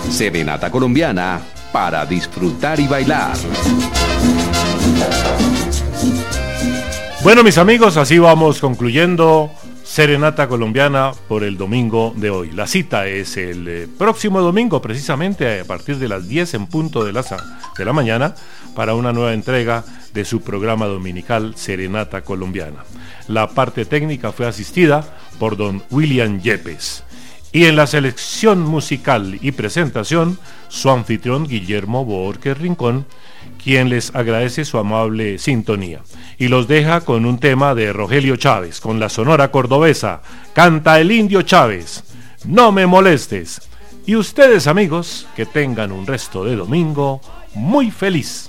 Serenata colombiana para disfrutar y bailar. Bueno, mis amigos, así vamos concluyendo Serenata colombiana por el domingo de hoy. La cita es el próximo domingo, precisamente a partir de las 10 en punto de la mañana, para una nueva entrega de su programa dominical Serenata colombiana. La parte técnica fue asistida por don William Yepes. Y en la selección musical y presentación, su anfitrión Guillermo Borges Rincón, quien les agradece su amable sintonía. Y los deja con un tema de Rogelio Chávez, con la Sonora Cordobesa. Canta el Indio Chávez, No me molestes. Y ustedes, amigos, que tengan un resto de domingo muy feliz.